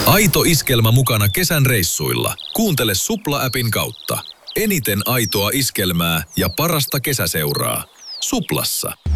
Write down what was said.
Aito iskelmä mukana kesän reissuilla. Kuuntele Supla-appin kautta. Eniten aitoa iskelmää ja parasta kesäseuraa. Suplassa.